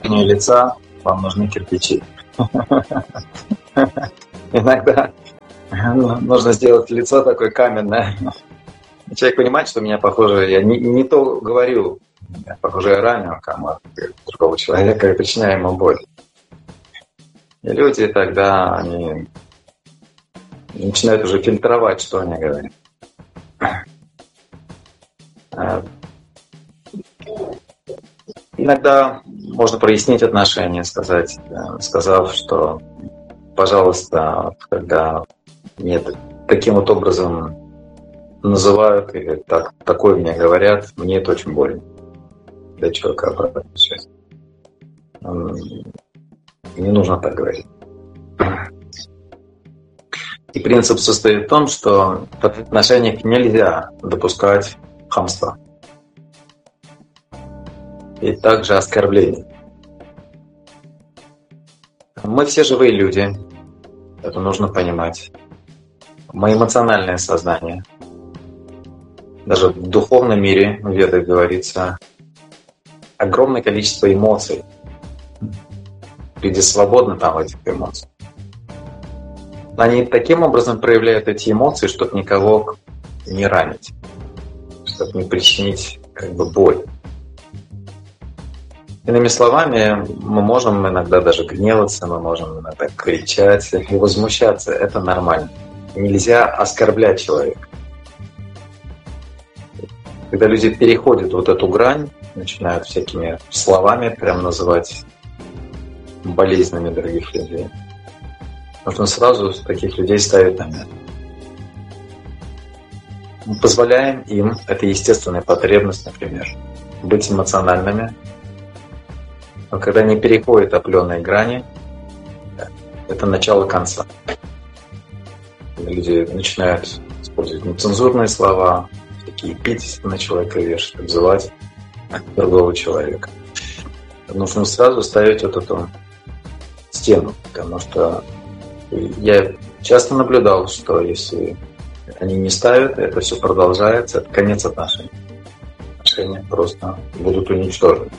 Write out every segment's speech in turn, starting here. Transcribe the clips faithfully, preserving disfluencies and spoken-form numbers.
лица вам нужны кирпичи. Иногда нужно сделать лицо такое каменное. Человек понимает, что меня, похоже, я не, не то говорю, похоже, я ранил кому-то, другого человека и причиняю ему боль. И люди тогда они начинают уже фильтровать, что они говорят. Иногда можно прояснить отношения, сказать, сказав, что, пожалуйста, когда мне таким вот образом называют или так, такое мне говорят, мне это очень больно. Для человека обратно сейчас. Не нужно так говорить. И принцип состоит в том, что в отношениях нельзя допускать хамства. И также оскорблений. Мы все живые люди. Это нужно понимать. Мы эмоциональное сознание. Даже в духовном мире, в Ведах говорится, огромное количество эмоций. Люди свободны там в этих эмоциях. Они таким образом проявляют эти эмоции, чтобы никого не ранить, чтобы не причинить как бы боль. Иными словами, мы можем иногда даже гневаться, мы можем иногда кричать и возмущаться. Это нормально. Нельзя оскорблять человека. Когда люди переходят вот эту грань, начинают всякими словами прям называть болезнями других людей, нужно сразу таких людей ставить на место. Мы позволяем им, это естественная потребность, например, быть эмоциональными, но когда они переходят определенные грани, это начало конца. Люди начинают использовать нецензурные слова, такие эпитеты на человека вешать, обзывать другого человека. Нужно сразу ставить вот эту стену, потому что я часто наблюдал, что если они не ставят, это все продолжается, это конец отношений. Отношения просто будут уничтожены.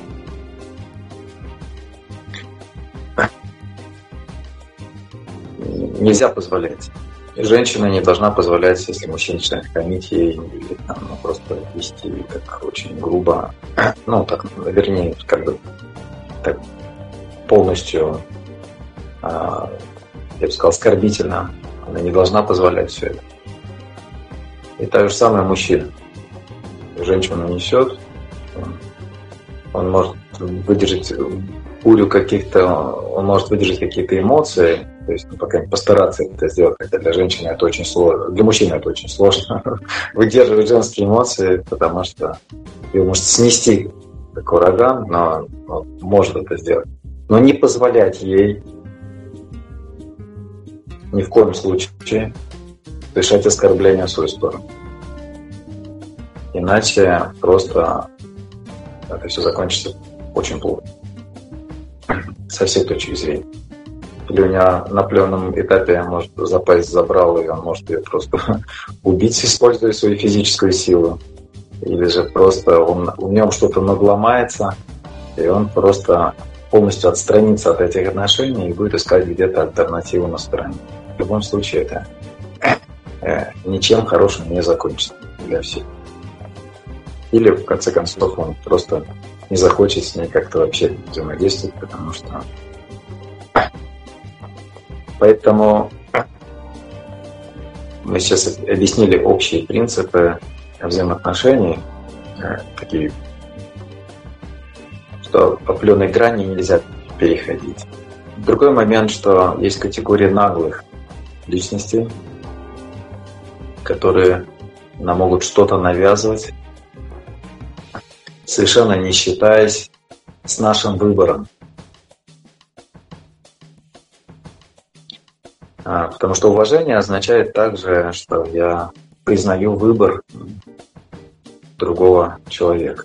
Нельзя позволять. И женщина не должна позволять, если мужчина начинает хамить ей или там, ну, просто вести как очень грубо, ну так, вернее, как бы так полностью, я бы сказал, оскорбительно. Она не должна позволять все это. И так же самое мужчина. Женщину несет, он, он может выдержать бурю каких-то, он может выдержать какие-то эмоции, то есть, ну, пока постараться это сделать, хотя для женщины это очень сложно, для мужчины это очень сложно, выдерживать женские эмоции, потому что его может снести как ураган, но он может это сделать. Но не позволять ей ни в коем случае решать оскорбления в свою сторону. Иначе просто это все закончится очень плохо. Со всех точек зрения. Или у него на пленном этапе может запасть забрал, и он может ее просто убить, используя свою физическую силу. Или же просто он, в нем что-то надломается, и он просто полностью отстранится от этих отношений и будет искать где-то альтернативу на стороне. В любом случае это ничем хорошим не закончится для всех. Или в конце концов он просто не захочет с ней как-то вообще взаимодействовать, потому что... Поэтому мы сейчас объяснили общие принципы взаимоотношений, такие, что определенной грани нельзя переходить. Другой момент, что есть категория наглых личностей, которые нам могут что-то навязывать, совершенно не считаясь с нашим выбором. Потому что уважение означает также, что я признаю выбор другого человека.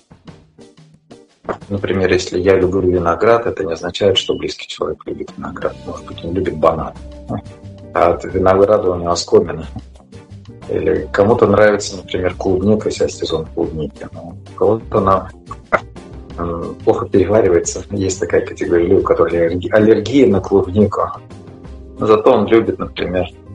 Например, если я люблю виноград, это не означает, что близкий человек любит виноград. Может быть, он любит банан. А от винограда у него оскомина. Или кому-то нравится, например, клубника, сейчас сезон клубники. У кого-то она плохо переваривается. Есть такая категория людей, у которых аллергия на клубнику. Зато он любит, например,